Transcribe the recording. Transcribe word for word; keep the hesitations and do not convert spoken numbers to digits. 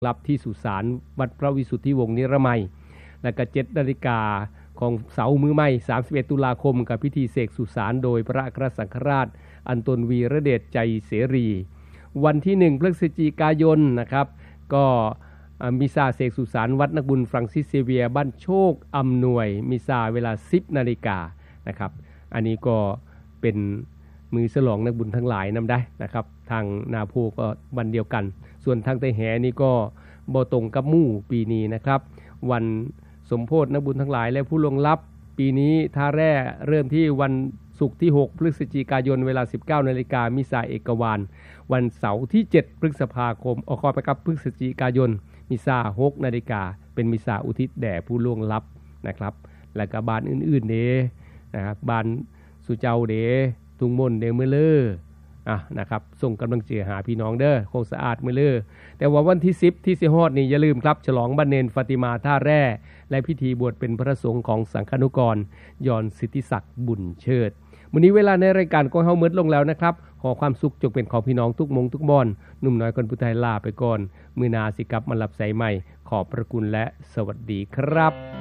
รับที่สุสานวัดพระวิสุทธิวงศ์นิรมัยและก็เจ็ดนาฬิกาของเสาร์มื้อใหม่สามสิบเอ็ดตุลาคมกับพิธีเสกสุสานโดยพระอัครสังฆราชอันตนวีระเดชใจเสรีวันที่หนึ่งพฤศจิกายนนะครับก็มิซาเสกสุสานวัดนักบุญฟรังซิสเซเวียบ้านโชคอำนวยมิซาเวลา สิบนาฬิกานะครับอันนี้ก็เป็นมือฉลองนักบุญทั้งหลายนำได้นะครับทางนาโพก็วันเดียวกันส่วนทางไตแหนี่ก็บ่ตรงกับมู่ปีนี้นะครับวันสมโภชนักบุญทั้งหลายและผู้ล่วงลับปีนี้ท่าแร่เริ่มที่วันศุกร์ที่หกพฤศจิกายนเวลา สิบเก้านาฬิกามิซาเอกวานวันเสาร์ที่เจ็ดพฤษภาคมออกไปกับพฤศจิกายนมิซาหกนาฬิกาเป็นมิซาอุทิศแด่ผู้ล่วงลับนะครับและก็บ้านอื่นๆเด้นะครับบ้านสุเจ้าเด้ทุงมนเด้มื้อเลออ่ะนะครับส่งกำลังใจหาพี่น้องเด้อคงสะอาดมื้อเลอแต่ว่าวันที่สิบที่สิฮอดนี่อย่าลืมครับฉลองบันเนนฟาติมาท่าแร่และพิธีบวชเป็นพระสงฆ์ของสังฆานุกรยอนสิทธิศักดิ์บุญเชิดมื้อนี้เวลาในรายการของเฮาหมดลงแล้วนะครับขอความสุขจงเป็นของพี่น้องทุกมงทุกบอนหนุ่มน้อยคนผู้ไทยลาไปก่อนมื้อหน้าสิกลับมารับใส่ใหม่ขอบพระคุณและสวัสดีครับ